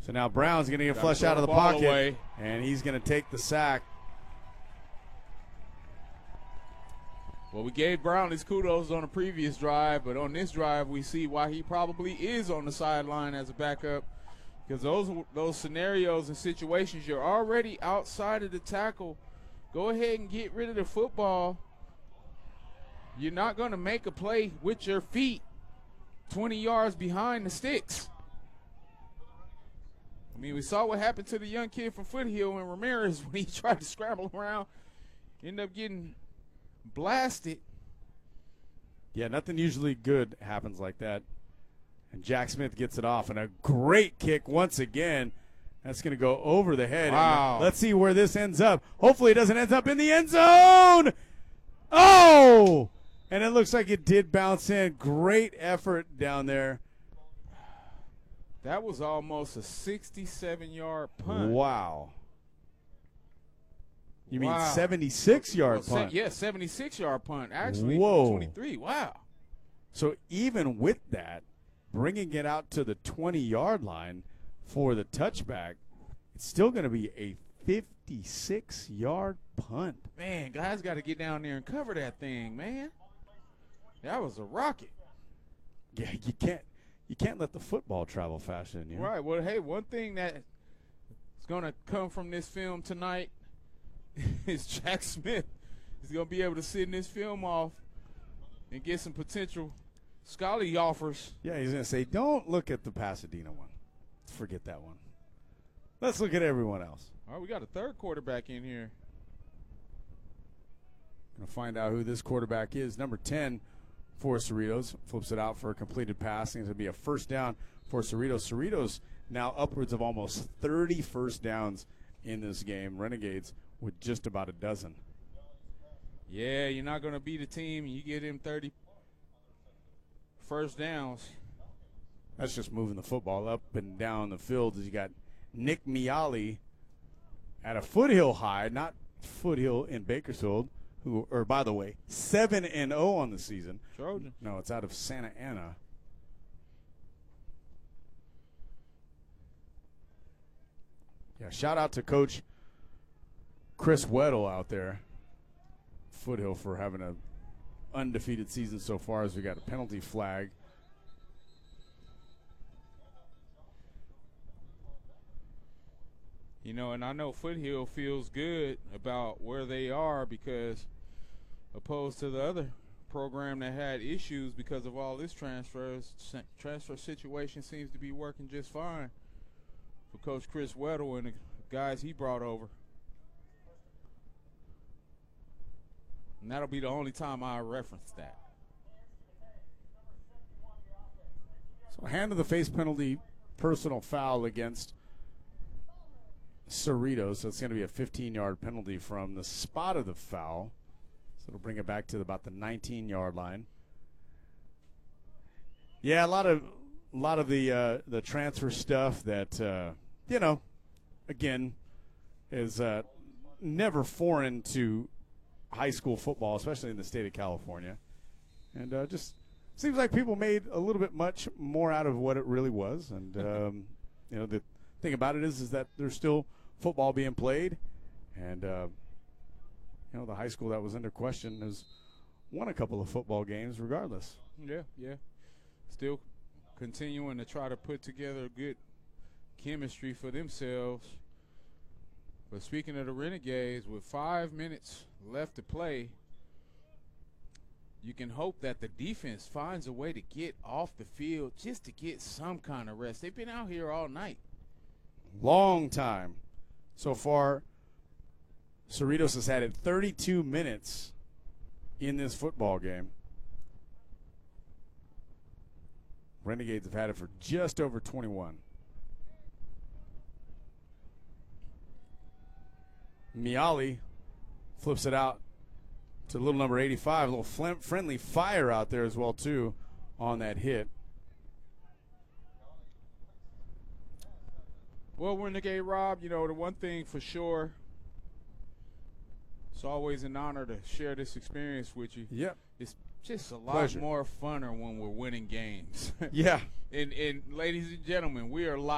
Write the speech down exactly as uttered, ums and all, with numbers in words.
So now Brown's going to get flushed out of the pocket, away. And he's going to take the sack. Well, we gave Brown his kudos on the previous drive, but on this drive we see why he probably is on the sideline as a backup, because those those scenarios and situations, you're already outside of the tackle. Go ahead and get rid of the football. You're not going to make a play with your feet twenty yards behind the sticks. I mean, we saw what happened to the young kid from Foothill and Ramirez when he tried to scramble around, ended up getting blasted. Yeah, nothing usually good happens like that. And Jack Smith gets it off, and a great kick once again. That's going to go over the head. Wow. And let's see where this ends up. Hopefully it doesn't end up in the end zone. Oh! And it looks like it did bounce in. Great effort down there. That was almost a sixty-seven-yard punt. Wow. You wow. mean seventy-six-yard well, punt? Se- yeah, seventy-six-yard punt, actually. Whoa. twenty-three. Wow. So even with that, bringing it out to the twenty-yard line for the touchback, it's still going to be a fifty-six-yard punt. Man, guys got to get down there and cover that thing, man. That was a rocket. Yeah, you can't you can't let the football travel faster than you. Right. Well, hey, one thing that is going to come from this film tonight is Jack Smith is going to be able to sit in this film off and get some potential scholarly offers. Yeah, he's going to say, don't look at the Pasadena one. Forget that one. Let's look at everyone else. All right, we got a third quarterback in here. Going to find out who this quarterback is. Number ten for Cerritos. Flips it out for a completed pass. It's going to be a first down for Cerritos. Cerritos now upwards of almost thirty first downs in this game. Renegades with just about a dozen. Yeah, you're not going to beat a team. You get him thirty first downs. That's just moving the football up and down the field. You got Nick Miali at a Foothill High, not Foothill in Bakersfield, who, or by the way, seven and zero on the season. Trojan. No, it's out of Santa Ana. Yeah, shout out to Coach Chris Weddle out there, Foothill, for having a undefeated season so far, as we got a penalty flag. You know, and I know Foothill feels good about where they are, because opposed to the other program that had issues because of all this transfers, transfer situation seems to be working just fine for Coach Chris Weddle and the guys he brought over. And that'll be the only time I reference that. So hand of the face penalty, personal foul against Cerritos. So it's going to be a fifteen-yard penalty from the spot of the foul. So it'll bring it back to about the nineteen-yard line. Yeah, a lot of a lot of the uh, the transfer stuff that uh, you know, again, is uh, never foreign to high school football, especially in the state of California, and uh, just seems like people made a little bit much more out of what it really was. And um, you know, the thing about it is, is that there's still football being played, and uh, you know, the high school that was under question has won a couple of football games regardless. Yeah, yeah. Still continuing to try to put together a good chemistry for themselves. But speaking of the Renegades, with five minutes left to play, you can hope that the defense finds a way to get off the field just to get some kind of rest. They've been out here all night. Long time. So far, Cerritos has had it thirty-two minutes in this football game. Renegades have had it for just over twenty-one. Miali flips it out to little number eighty-five. A little fl- friendly fire out there as well, too, on that hit. Well, Renegade Rob, you know, the one thing for sure, it's always an honor to share this experience with you. Yep. It's just a lot Pleasure. more funner when we're winning games. Yeah. and, and ladies and gentlemen, we are live.